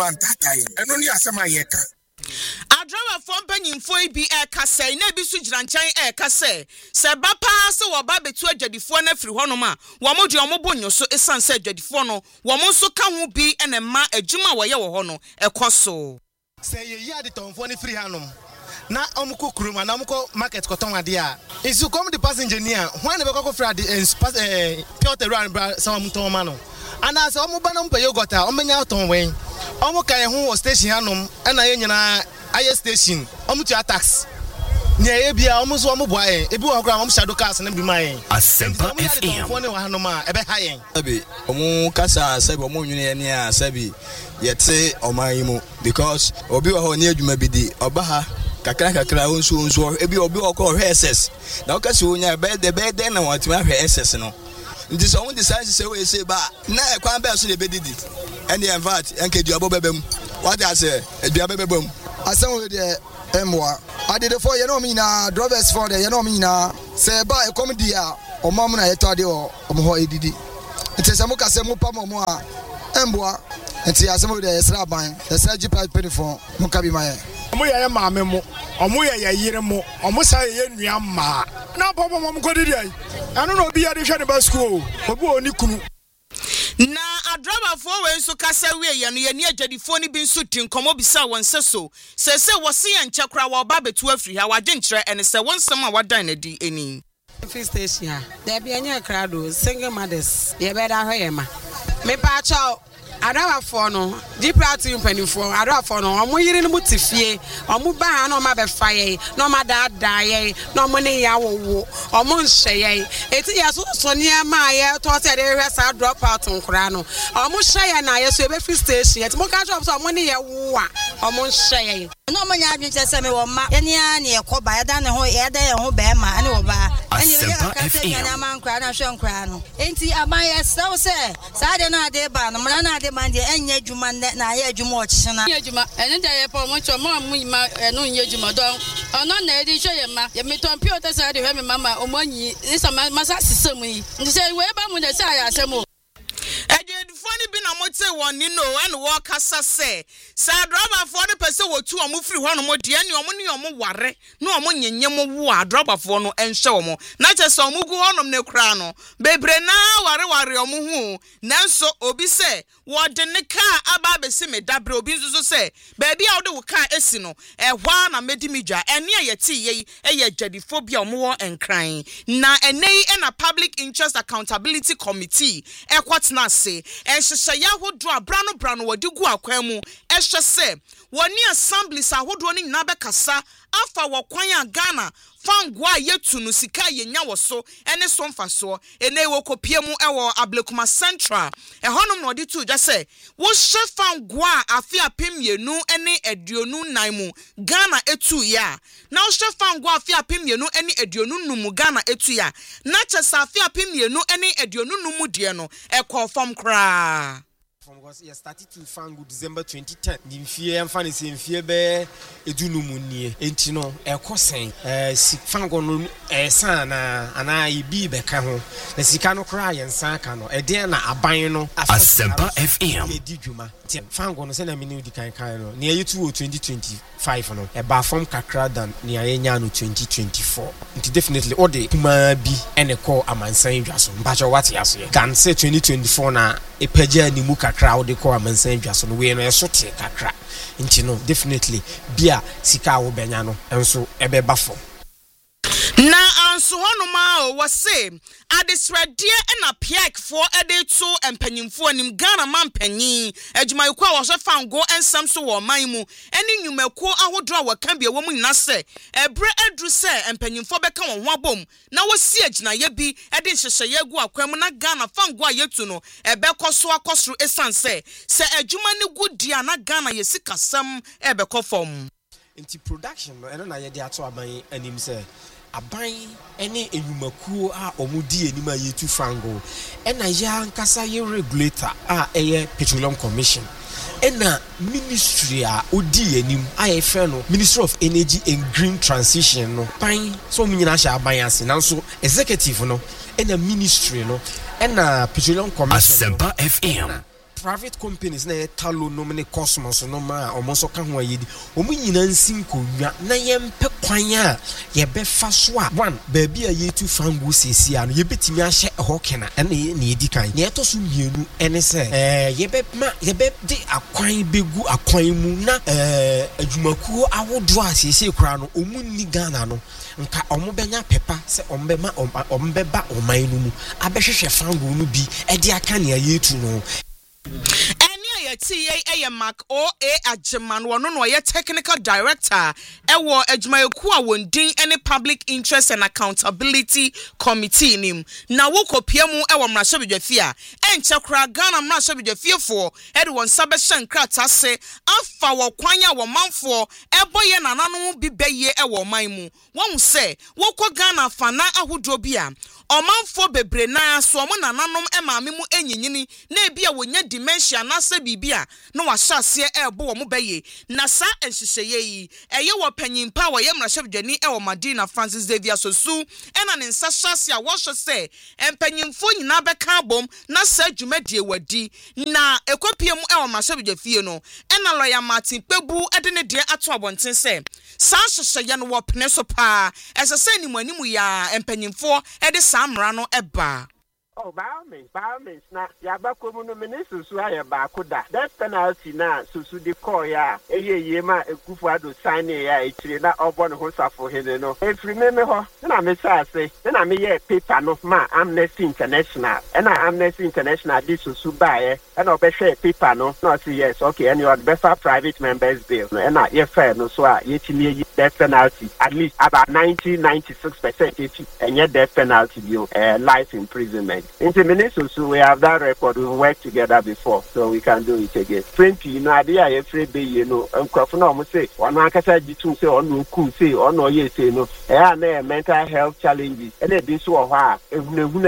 Bantakai. And only asama yeka. Adrawa from Penyinfo bi kase na bi su giranchen kase se ba pa se wo ba betu adwadifo na firi hono ma wo mo de omo bonyo so esan se adwadifo no wo mo so ka ho bi ene ma adwuma wo ye wo hono ekoso se ye ya de tonfo ni firi hanom na omuko kuruma na omuko market koton ade a isu come the passenger engineer when be kokko fira the Piotr run bra some ton ma no ana se omu ba no mpa yogurt a omenya ton wen omu kan ho station hanom na ye nyina aye station omu to tax nya ye bia omu so omu boa yen ebi wo kra omu shadow cars na bi ma yen Asempa FM phone wa hanom a ebe ha yen abi omu kasa sabi omu nwune ye ne a sabi yete omayimu because obi wa ho ne adwuma bi di oba ha kakra onso ebi obi okọ hwe SS na okasi onya be na watima hwe SS no nti so on decide say we say ba na e kwan be so de bedidi and the invite enke duabo bebem what I say duabo bebem asan we de emwa ade de for ye no me na drivers for de ye no me na say ba e comedy a o mamu na ye to ade o mo ho edidi nti se mo ka se mo pa mo a emboa nti asan we de esra ban esra jipa penifon mo ka bi maye Omo ye maame mo, omo ye yire mo, omo sa ye nua ma. Na papa mo ko didi ai. Anu no obi ya de hwe ne ba school. Obi oni kunu. na adrawa fo we so kasa we ye no ye ne adwadifo ni bi nso tin komo bisa won seso se wo se ye nchekra wa ba betu afiri ha wa dwenkyere ene se won sem a wadan na di eni free station there be anya crowd single mothers ye be da hwe ma me pa cha Adawa for no, deep party penny for Adawa for no, omo yiri no mutifie, omo ba ha no ma be faye, no ma da die, no money ya wo, omo nhye. Eti ya so nia ma ye to say dey resa drop out nkura no. Omo hye na ye so be free station. Eti mo ka drop so money ye wo a, omo nhye. No mo nya adwin se me wo ma. Ye nia na ye koba, ye da ne ho, ye da ye ho be ma, ane wo ba. Ene ye ka se nya ma nkura na hwe nkura no. Enti aban ye so se, sa de na de ba no, mo na de man de enya adwuma na ye adwuma o chena adwuma ene da ye pa mo cho mo ma eno nye adwuma don ono na edi hwe ye ma ye meton Piotr sa de hwe me mama o mo anyi isa masa sisem yi nti se we ba mo de sa ya asemo Funny be na mote won ni no and walk kasa se sa driver for the person wo tu omo free ho no mo de ani omo ne omo ware na omo nyenyem wo a driver for no enhwe omo na che so omo gu honom ne kra no bebre na ware omo hu nanso obi se wo de ne car aba besi me dabre obi nso se baby a wo de wo car esi no ehwa na medi midwa ene ayeti ye adwadifobia omo wo enkran na enei na public interest accountability committee ekwatna se ehye yahodo abrano wadi gu akwan mu ehye se woni assemblies ahodo ni nyina bekasa afa wokwan a Ghana fangwa yetu no sika yenya woso ene so mfaso ene wo kopie mu ewo Ablekuma Central ehonom no odi tu ja se wo hye fangwa afi apemienu ene aduonu nan mu Ghana etu ya na wo hye fangwa afi apemienu ene aduonu num Ghana etu ya na chesa afi apemienu ene aduonu num de no ekofom kra because you started to fangu December 2010 nimfie emfa ne se mfie be edunumu nie enti no ekosen si fangu no sana ana ibi be ka ho na sika no kra yensa ka no ede na aban no Asempa FM edidwuma fangu no se na mini di kan no ne yetu 2025 no e ba form kakra dan ne ayenya no 2024 nti definitely all the kuma bi ene call amansan dwaso mpacho what yaso gan say 2024 na epagia ni mu kakra wo de call amansan dwaso no we no esote kakra nti no definitely bia sika wo benya no enso ebe ba form na anso honoma o wose adesradie na piak for edeto empanyimfo anim Ghana mampanyin adwumayeko a wo fango ensam so wo man mu eni nwumako ahodo a waka bia wo mu nyina se ebre adru se empanyimfo beka won ho abom na wosi agina ye bi ede hyehyeye gu akwan mu na Ghana fango a yetu no ebekoso akosro esanse se adwuma ne gudia na Ghana yesikasam ebekofom nti production no eno na ye de ato aban anim se aban ene enyumakuo a omudi enima yetu fango ena ya nkasa ye regulator a eye Petroleum Commission ena ministry a odi enim a ye fe no Ministry of Energy and Green Transition no pan so munyina sha aban ase nanso executive no ena ministry no ena Petroleum Commission Asempa FM private companies na talo no ne Cosmos no ma omo so ka ho ayedi omo nyina nsinko nwa na yempe kwan a yebefa so a one baabi a yetu fangu sisi a no yebetimi ahye ho kena na ne edi kan ne eto so mienu ene se yebe de akwan begu akwan mu na adwumakuo awodo a sisi kura no omu ni Ghana no nka omo benya pepa se ombema ombeba oman no mu abehwehwe fangu no bi edi aka ne ayetu no TA Mark O.A. Ajeman wono no ye technical director ewo adwumayeku a wondin any public interest and accountability committee nim na wokopia mu ewo mrahwebedwafie enche kra Ghana mrahwebedwafie fo ede won sabe hyenkrata se afa wo kwan a wo manfo eboye nananu bi beye ewo man mu won se wokọ Ghana fana ahodo bia omanfo bebre na so mo nananom emaame mu enyinyini na ebia wonya dementia na se bibia no wahase ebo wo mo beye na sa enhyehyeye yi eye wo panyimpa wo ye mrahwebdwani e wo Madina Francis Xavier Sosu ena ne nsa hyase a wo hye se empanyimfo nyina beka abom na sa dwumadie wadi na ekopie mu e wo mrahwebdwafie no ena lawyer Martin Pebu ede ne de ato abonten se sa hyehyeye no wo pene so pa esese ni manimu ya empanyimfo ede amra no eba Biomeans na yaba komuno minister so aye ba koda that penalty na susu de call ya eye ma ekufu ado sign ya etire na obo ne ho safo hene no efri me ho na me say ase na me ye paper no ma Amnesty International na Amnesty International this susu bae na obehwe paper no na say yes okay and you better private members bill na ye fair no so a yetimi yi death penalty at least about 96% if any death penalty bill life imprisonment. In the ministry, so we have that record. We worked together before, so we can do it again. Friendly, you know, idea every day, you know. I'm say one man can say say on no cool say on no yes say no. Mental health challenges. And this so hard. You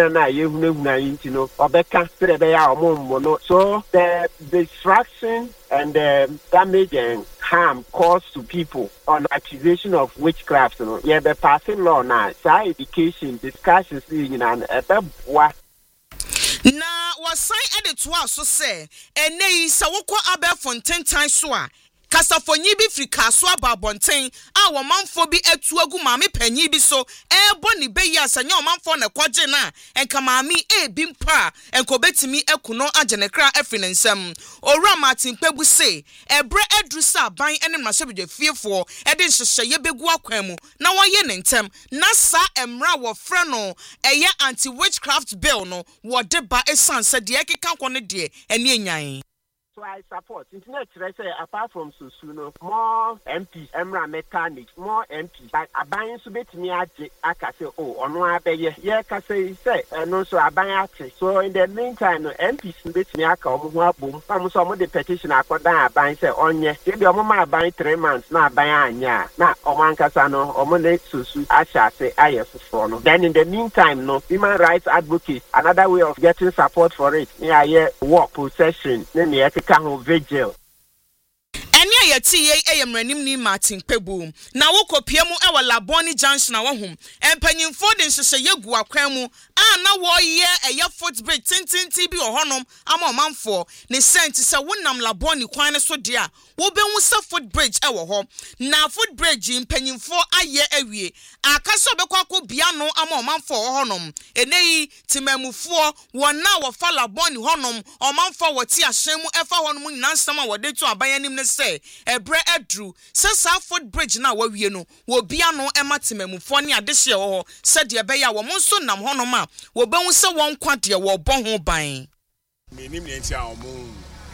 know, or better say they are more. So the distraction and the damage and harm caused to people on accusation of witchcraft, you know. Yeah, the passing law now, science education, discussions, you know, and what. Na wasai edit to so say enei sa wokọ Aberfontein tan so a kasafonyi bi firi kaso ababonten a wo manfo bi atu agu maame panyi bi so ebo ni beyi asanya wo manfo na kwaje na enka maame bi mpa enko betimi ekuno agenekra afinensem owura Martin Pebu say ebre edrusa ban ene mrahwebedwafiefo ede hyehyeye begu akwan mu na woye ne ntem na sa emra wo frɛ no eye anti witchcraft bill no wo de ba esanse de ekeka kwone de ene enyan. So I support. Internet say apart from Susuno, more MPs, Emra mechanics, more MPs. But Abayan subet me at say, oh, on one abey, yeah, say, and also Abayan. So in the meantime, MPs subet me a boom. Some of the petition I put down Abayan say, on ye, give your mama buying 3 months, now Bayan, yeah. Now, Oman Casano, Omone Susu, Asha say, IF. Then in the meantime, no, human rights advocates, another way of getting support for it. Yeah, work possession, then the can vigil. Enya ye TA ayemranim ni Martin Pebu na wokopia mu ewa Laboni Junction na wahum empanyimfo de nhyehyeye gu akwan mu a na wo ye eye footbridge tintinti bi ohonom ama omanfo ne sent se wonam Laboni kwan ne so de a wo behu se footbridge ewo ho na footbridge empanyimfo aye awie akaso bekwa bia no ama omanfo ohonom eneyi timamufo wona wo fa Laboni honom omanfo woti ahyen mu efa honom nyansam a wode to abayanim ne se ebre edru sesa footbridge na wawie no wo bia no ematemamufo ne adehye wo ho se de be ya wo monso nam honom a wo behu se won kwade wo bɔ ho ban menim ne ntia omo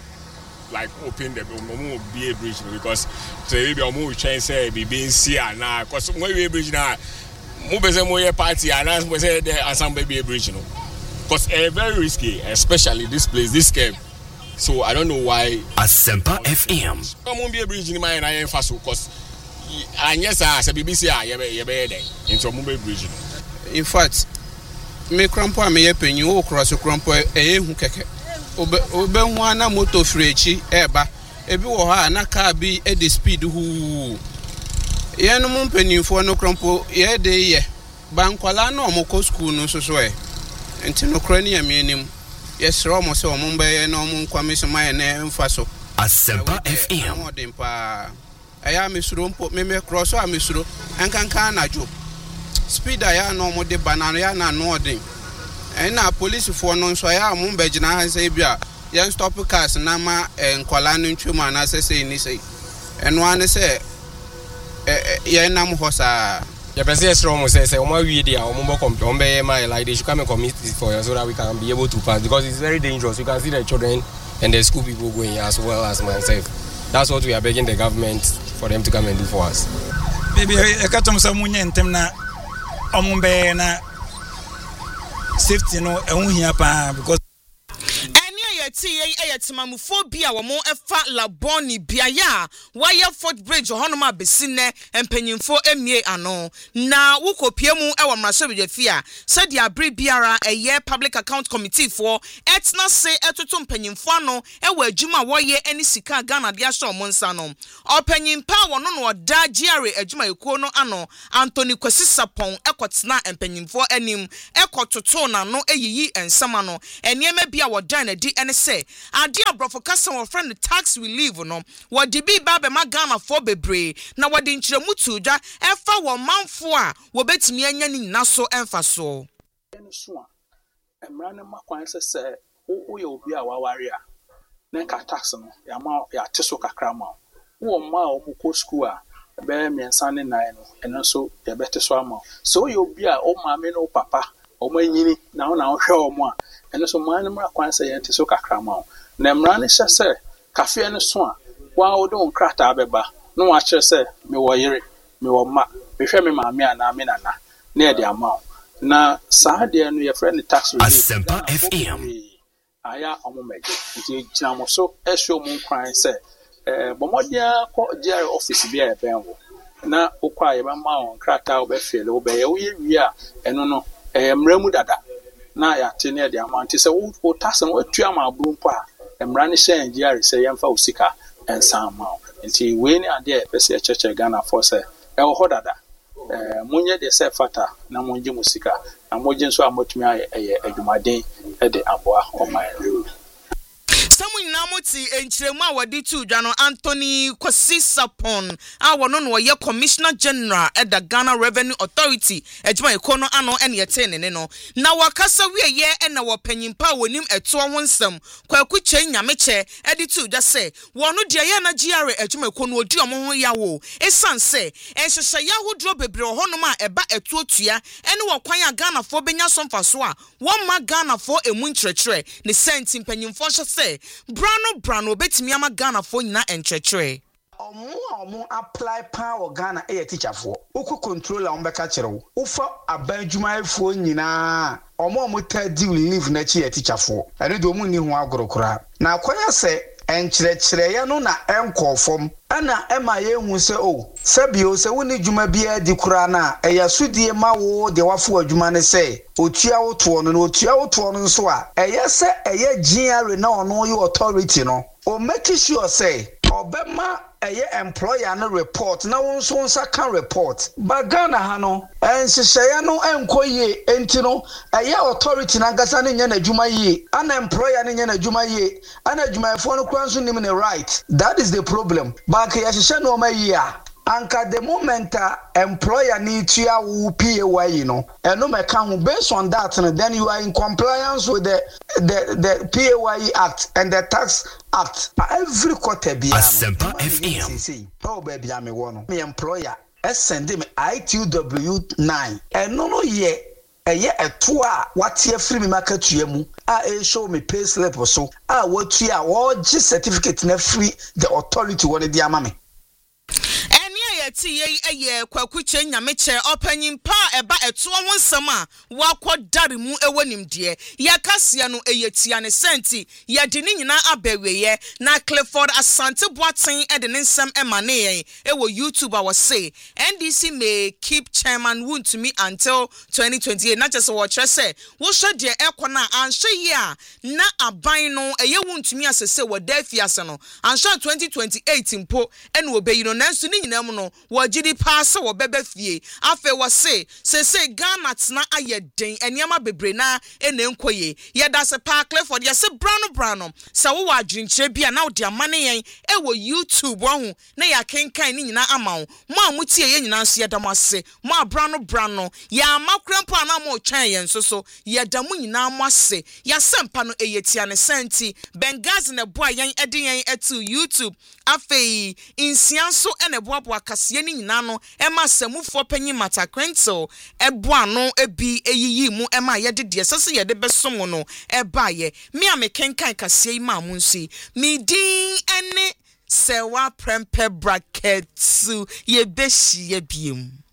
like open the omo be a bridge because say be omo try say be being see na cause when we bridge na mo be say mo ye party and mo say the assembly be a bridge no cause very risky especially this place this camp. So I don't know why Asempa FM. Omo be a bridge in my na faso cause and yes say BBC ye be there into omo be bridge. In fact me crampo am ye penyu o cross crampo hu keke obe hu ana moto frechi eba ebi wo ha na car bi e the speed hu ye no mo penifo no crampo ye de ye bankwala no mo ko school no so e enti no kra ni am enim yes romo se omo be no mo kwame so mai na mfa so Asempa FM modern pa aya mesuro mpo me cross a mesuro enkankan na jo speed aya no mo de banana ya na no odin na police for no so aya mo be gina han say bia yen stop cars na ma enkwala no ntwema na say ni say eno ane say yen nam hosa the president Romo says omo wi dia omo come be my like they should come and commit it for us so that we can be able to pass because it's very dangerous. You can see the children and the school people going as well as myself. That's what we are begging the government for them to come and do for us. Baby, I got some money and them na ombe na safety no ehun pa because Ayatimamuphobia wamo efa laboni biaya wire Fort Bridge honoma besine empenyimfo emie ano na wukopiemu ewa mrasebejefia said ya bri biara eye public account committee for etna say etoto mpenyimfo ano ewa adwuma woye eni sika Ghana dia sho monsa no openyimpa wono no oda giare adwuma ekuo no ano Anthony Kwesi Sapon ekotena empenyimfo enim ekototo na no eyiyi ensama no eniema bia wodan na di ene say ade abrofo kasa wo friend tax relief no wodi bi ba be ma Ghana for bebre na wodi nkyeremu tudwa efa wo manfo a wo betimi anya ni nyina so emfa so so a emra ne makwan se wo ye obi a waware a na ka tax no ya ma ya teso kakra ma wo ma o mu ko school a be miensa ne nan no eno so ya beteso ama so ye obi a o ma me no papa o ma nyini na wo hwe o mo a eno so man ne makwan se ye teso kakra ma na emra ne se cafe ne so a wa wo don krata abeba no wa kire se me wo yire me wo ma me hwe me ma me ana me nana na e de ama na saade no ye friend tax relief Asempa FM aya omomeje nti jinamo so ehwe mu kwan se bomodia ko GR office bia e benwo na okwa ye ba ma on krata obefele obeye wo ye wi a eno no mramu dada na ya tene de ama nti se wo tax no atu ama aburumpo a mra ne hye GR se yemfa osika ensama nti we ni ade e pese e cheche Ghana for se e wo dada munye de se fata na munje musika na moje nso amotumi aye adwumaden e de aboa omai Samu namoti enchiremu a wadi tudwa no Anthony Kwesi Sapon a wono no ye Commissioner General at the Ghana Revenue Authority ejuma ekono ano ene yete ne no na wakasa wie ye ena wopanyimpa wonim eto ho nsem kwaku chen nyameche edi tudwa se wono de ye na GR ejuma ekono odi omo ho yawo esanse enhyehyɛ yahodro bebre honom a eba eto tua ene wokwan a Ghana fo benya somfaso a won ma Ghana fo emu nkyerɛkyerɛ ne senti mpanyimfo hye se Brano betimi ama Ghana fo nyina enkyerɛkyerɛ omo apply power Ghana teacher for uku controller ombeka kyerɛw ufa abadwumayefo nyina omo tadi leave na chi teacher for ene do mu ni ho agorokora na akwanya se enkyerɛkyerɛ ya no na enkɔfom ana ema ye hu se o sabio se woni dwuma bia di kura na sudie ma wo de wafo adwuma ne se otua wo to no nso a se GR na ono ye authority no o make sure say obema employer no report na won so nsa kan report ba Ghana ha no enhyehyɛ no enkoye enti no authority na gasa ne nya na adwuma yie ana employer ne nya na adwuma yie ana adwumayefo no kwan so nim ne right. That is the problem. Ba ka yɛhyehyɛ no ma yie a anka the moment employer need to PAYE no eno meka ho based on that then you are in compliance with the PAYE Act and the Tax Act every quarter bia Asempa FM oh baby am wono me employer send me ITW9 eno no ye eye eto a watie free me market tuamu a show me pay slip so a watua wo gi certificate na free the authority won dey ama me ye kwaku chen nyameche opanyimpa eba eto ho nsem a wakodare mu ewanimde ya kasia no eyetia ne senti ya de ni nyina abaweye na Clifford Asante Boaten ede ne nsem emane ewo YouTube I was say NDC may keep chairman wound to me until 2028 not just what say wo hwe de ekona anhwe ye a na aban no eye wound to me asese wo da fiase no anhwe 2028 mpo ene obeyi no nanso ni nyina mu no wagidi pass wo bebe fie afe wo se Ghana tena ayeden eniama bebre na ene nkoye yeda se pa Clifford ye se brano se wo adwinkyere bia na wo de amane yen wo YouTube wo na ya kenkan ni nyina ama wo mo amutie ye nyina nso yeda mo ase mo brano ya amakrempo ana mo twan yen so yeda mo nyina mo ase ya sempa no eyetia ne senti Benghazi na boa yen ede yen etu YouTube afei insianso ene boa kase ni nyina no ema samufo panyi Matakrento eboa no ebi eyiyi mu ema yede de sese yede besom no ebaye me amekenkan kase yi ma munsi mi din ene sewa prempe bracket ye beshi ye biem